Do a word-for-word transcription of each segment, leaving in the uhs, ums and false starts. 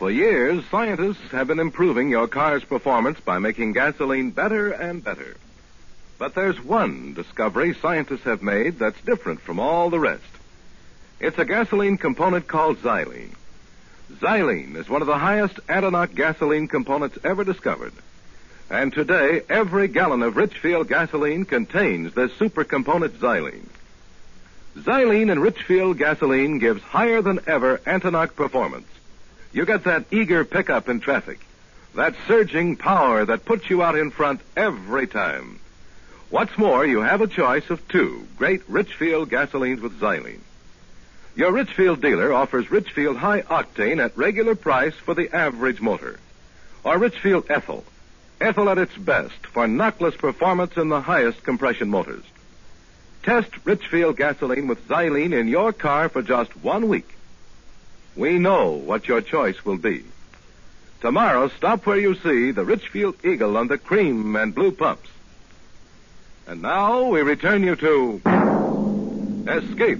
For years, scientists have been improving your car's performance by making gasoline better and better. But there's one discovery scientists have made that's different from all the rest. It's a gasoline component called xylene. Xylene is one of the highest anti-knock gasoline components ever discovered. And today, every gallon of Richfield gasoline contains this super component xylene. Xylene in Richfield gasoline gives higher than ever anti-knock performance. You get that eager pickup in traffic, that surging power that puts you out in front every time. What's more, you have a choice of two great Richfield gasolines with xylene. Your Richfield dealer offers Richfield High Octane at regular price for the average motor. Or Richfield Ethyl. Ethyl at its best for knockless performance in the highest compression motors. Test Richfield gasoline with xylene in your car for just one week. We know what your choice will be. Tomorrow, stop where you see the Richfield Eagle on the cream and blue pumps. And now we return you to Escape.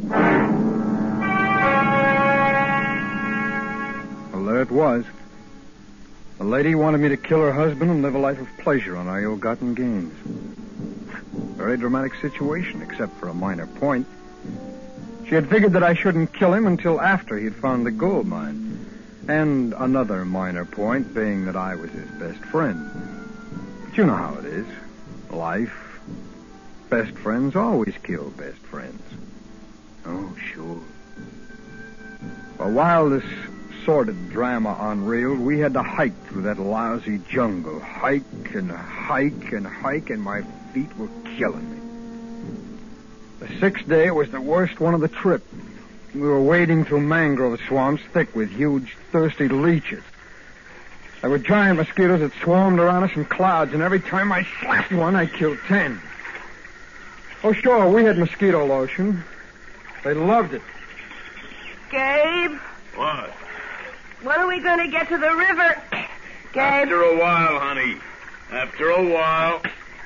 Well, there it was. The lady wanted me to kill her husband and live a life of pleasure on our ill-gotten gains. Very dramatic situation, except for a minor point. She had figured that I shouldn't kill him until after he'd found the gold mine. And another minor point being that I was his best friend. But you know how it is. Life. Best friends always kill best friends. Oh, sure. Well, while this sordid drama unreeled, we had to hike through that lousy jungle. Hike and hike and hike, and my feet were killing me. The sixth day was the worst one of the trip. We were wading through mangrove swamps thick with huge, thirsty leeches. There were giant mosquitoes that swarmed around us in clouds, and every time I slapped one, I killed ten. Oh, sure, we had mosquito lotion. They loved it. Gabe? What? When are we going to get to the river? Gabe? After a while, honey. After a while.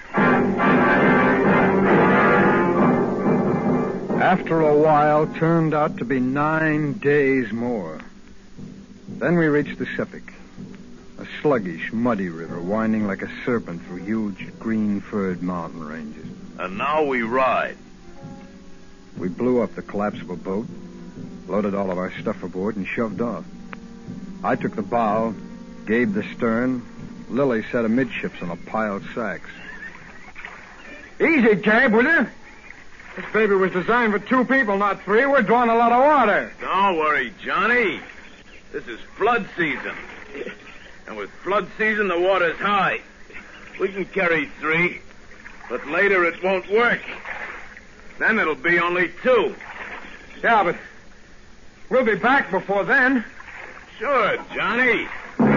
After a while turned out to be nine days more. Then we reached the Sepik, a sluggish, muddy river winding like a serpent through huge, green-furred mountain ranges. And now we ride. We blew up the collapsible boat, loaded all of our stuff aboard, and shoved off. I took the bow, Gabe the stern, Lily sat amidships on a pile of sacks. Easy, Gabe, will you? This baby was designed for two people, not three. We're drawing a lot of water. Don't worry, Johnny. This is flood season. And with flood season, the water's high. We can carry three, but later it won't work. Then it'll be only two. Yeah, but we'll be back before then. Sure, Johnny.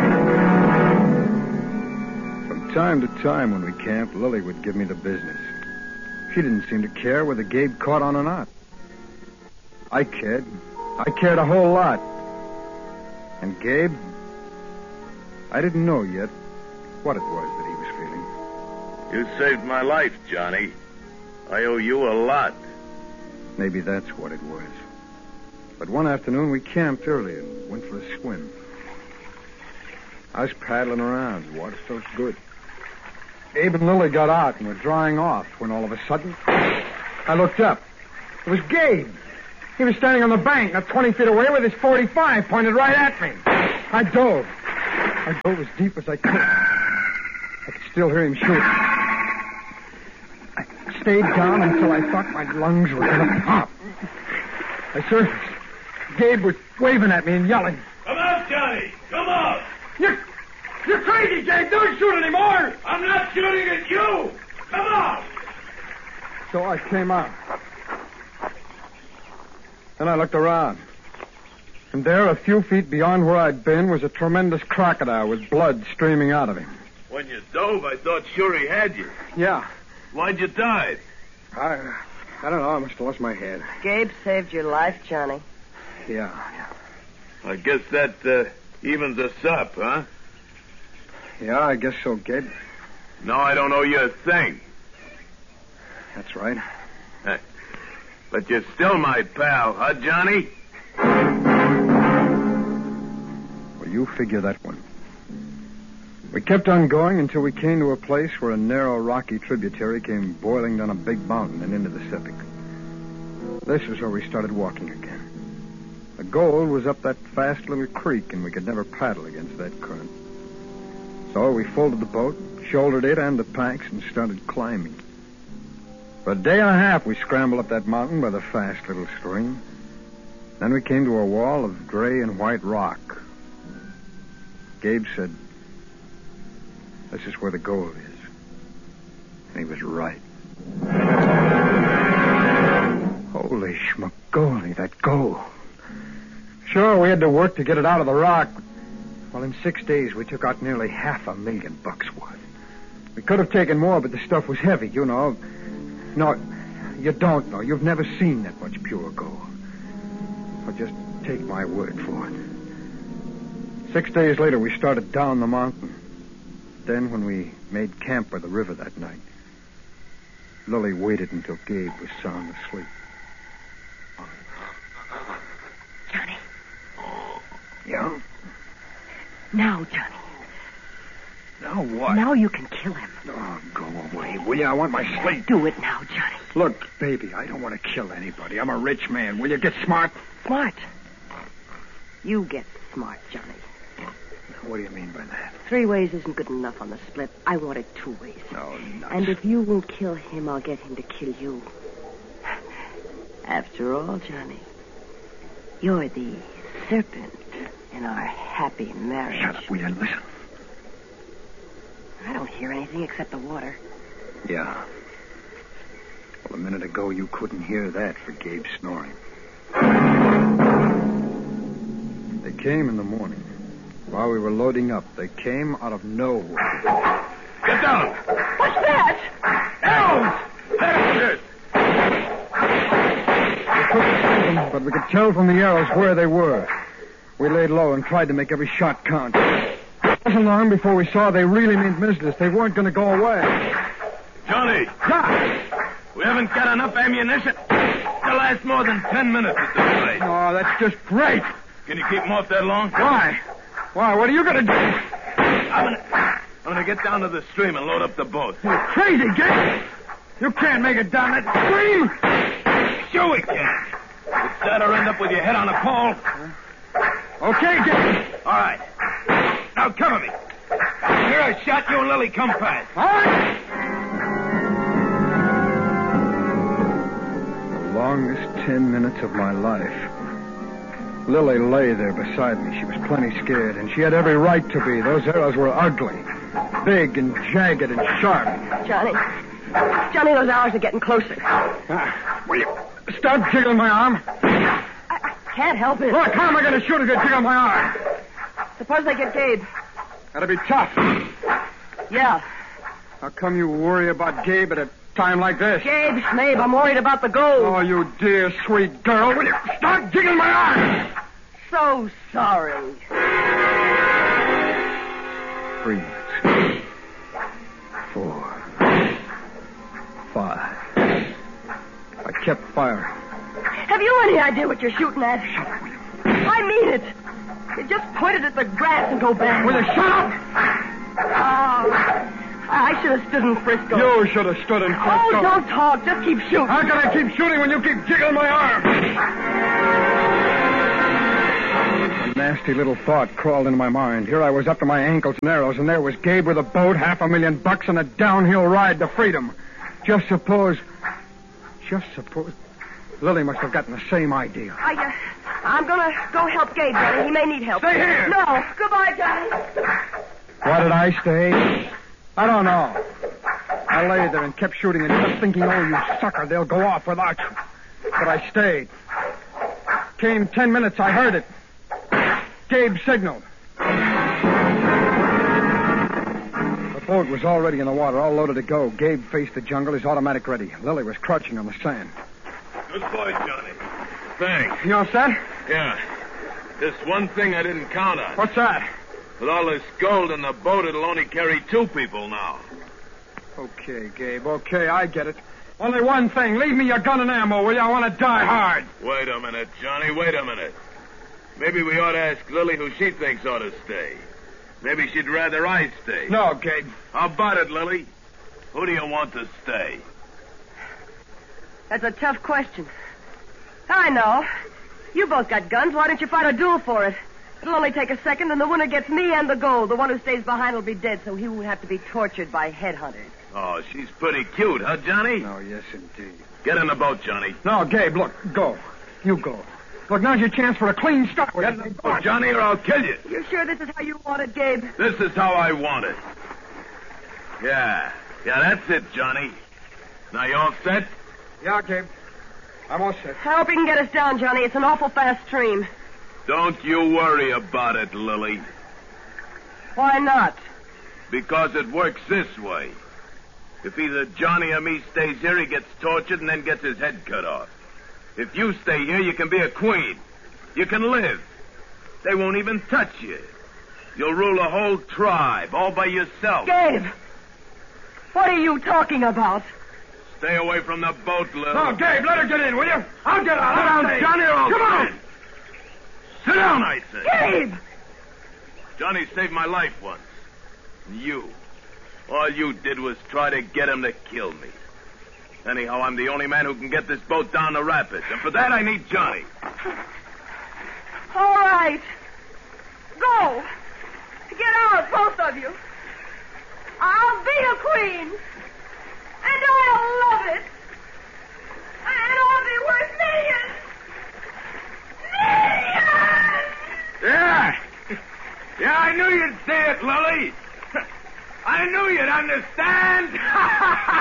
From time to time when we camped, Lily would give me the business. She didn't seem to care whether Gabe caught on or not. I cared. I cared a whole lot. And Gabe, I didn't know yet what it was that he was feeling. You saved my life, Johnny. I owe you a lot. Maybe that's what it was. But one afternoon we camped early and went for a swim. I was paddling around. The water felt good. Abe and Lily got out and were drying off when all of a sudden I looked up. It was Gabe. He was standing on the bank, not twenty feet away, with his forty-five pointed right at me. I dove. I dove as deep as I could. I could still hear him shoot. I stayed down until I thought my lungs were going to pop. I surfaced. Gabe was waving at me and yelling. Come out, Johnny! Come out! You're, you're crazy, Gabe! Don't shoot anymore! I'm not shooting at you! Come out! So I came out. Then I looked around. And there, a few feet beyond where I'd been, was a tremendous crocodile with blood streaming out of him. When you dove, I thought sure he had you. Yeah. Why'd you dive? I, I don't know. I must have lost my head. Gabe saved your life, Johnny. Yeah, yeah. I guess that uh, evens us up, huh? Yeah, I guess so, Gabe. No, I don't owe you a thing. That's right. But you're still my pal, huh, Johnny? Well, figure that one. We kept on going until we came to a place where a narrow, rocky tributary came boiling down a big mountain and into the septic. This is where we started walking again. The goal was up that fast little creek, and we could never paddle against that current. So we folded the boat, shouldered it and the packs, and started climbing. For a day and a half, we scrambled up that mountain by the fast little stream. Then we came to a wall of gray and white rock. Gabe said, "This is where the gold is." And he was right. Holy schmagoli, that gold. Sure, we had to work to get it out of the rock. Well, in six days, we took out nearly half a million bucks worth. We could have taken more, but the stuff was heavy, you know. No, you don't know. You've never seen that much pure gold. Well, just take my word for it. Six days later, we started down the mountain. Then, when we made camp by the river that night, Lily waited until Gabe was sound asleep. Johnny. Yeah? Now, Johnny. Now what? Now you can kill him. Oh, go away, will you? I want my sleep. Do it now, Johnny. Look, baby, I don't want to kill anybody. I'm a rich man. Will you get smart? Smart. You get smart, Johnny. What do you mean by that? Three ways isn't good enough on the split. I want it two ways. No, nuts. And if you will kill him, I'll get him to kill you. After all, Johnny, you're the serpent in our happy marriage. Shut up, will you? Listen. I don't hear anything except the water. Yeah. Well, a minute ago, you couldn't hear that for Gabe snoring. They came in the morning. While we were loading up, they came out of nowhere. Get down! What's that? Arrows! There it is! We couldn't see them, but we could tell from the arrows where they were. We laid low and tried to make every shot count. It wasn't long before we saw they really meant business. They weren't going to go away. Johnny! Yeah. We haven't got enough ammunition to last more than ten minutes at this rate. Oh, that's just great. Can you keep them off that long? Why? Why? What are you going to do? I'm gonna, I'm gonna get down to the stream and load up the boat. You're crazy, Gabe. You can't make it down that stream. Sure we can. It's that or end up with your head on a pole. Okay, Gabe. All right. Now cover me. Here I shot you and Lily come past. All right. The longest ten minutes of my life. Lily lay there beside me. She was plenty scared, and she had every right to be. Those arrows were ugly, big and jagged and sharp. Johnny. Johnny, those hours are getting closer. Uh, will you stop jiggling my arm? I, I can't help it. Look, how am I going to shoot if you jiggle my arm? Suppose they get Gabe. That'll be tough. Yeah. How come you worry about Gabe at a time like this? Gabe, Schmabe, I'm worried about the gold. Oh, you dear, sweet girl. Will you stop jiggling my arm? So sorry. Three minutes. Four. Five. I kept firing. Have you any idea what you're shooting at? Shut up, William. I mean it. You just pointed at the grass and go back. Will you shut up? Oh, I should have stood in Frisco. You should have stood in Frisco. Oh, don't talk. Just keep shooting. How can I keep shooting when you keep jiggling my arm? A nasty little thought crawled into my mind. Here I was up to my ankles in arrows, and there was Gabe with a boat, half a million bucks, and a downhill ride to freedom. Just suppose... Just suppose... Lily must have gotten the same idea. I, uh, I'm going to go help Gabe, Johnny. He may need help. Stay here. No. Goodbye, Johnny. Why did I stay? I don't know. I lay there and kept shooting and kept thinking, oh, you sucker, they'll go off without you. But I stayed. Came ten minutes, I heard it. Gabe signaled. The boat was already in the water, all loaded to go. Gabe faced the jungle, his automatic ready. Lily was crouching on the sand. Good boy, Johnny. Thanks. You all set? Yeah. Just one thing I didn't count on. What's that? With all this gold in the boat, it'll only carry two people now. Okay, Gabe, okay, I get it. Only one thing. Leave me your gun and ammo, will you? I want to die hard. Wait a minute, Johnny. Wait a minute. Maybe we ought to ask Lily who she thinks ought to stay. Maybe she'd rather I stay. No, Gabe. How about it, Lily? Who do you want to stay? That's a tough question. I know. You both got guns. Why don't you fight a duel for it? It'll only take a second, and the winner gets me and the gold. The one who stays behind will be dead, so he won't have to be tortured by headhunters. Oh, she's pretty cute, huh, Johnny? Oh, yes, indeed. Get in the boat, Johnny. No, Gabe, look, go. You go. Look, now's your chance for a clean start. Get in the boat, Johnny, or I'll kill you. You sure this is how you want it, Gabe? This is how I want it. Yeah. Yeah, that's it, Johnny. Now, you all set? Yeah, Gabe. I'm all set. I hope you can get us down, Johnny. It's an awful fast stream. Don't you worry about it, Lily. Why not? Because it works this way. If either Johnny or me stays here, he gets tortured and then gets his head cut off. If you stay here, you can be a queen. You can live. They won't even touch you. You'll rule a whole tribe all by yourself. Gabe! What are you talking about? Stay away from the boat, Lil. No, Gabe, let her get in, will you? I'll get out. Sit I'll down, stay. Johnny, or I'll Come on. sit. Sit down, I say. Gabe! Johnny saved my life once. And you, all you did was try to get him to kill me. Anyhow, I'm the only man who can get this boat down the rapids. And for that, I need Johnny. All right. Go. Get out, both of you. I'll be a queen. And I'll love it.